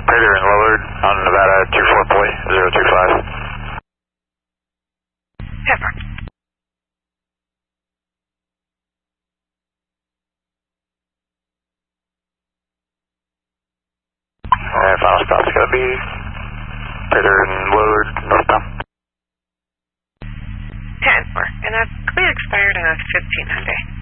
Prater and lowered on Nevada 24.025. Pepper. And final stop's going to be Prater and lowered northbound. 10-4. And that's clear expired on a 15 Hyundai.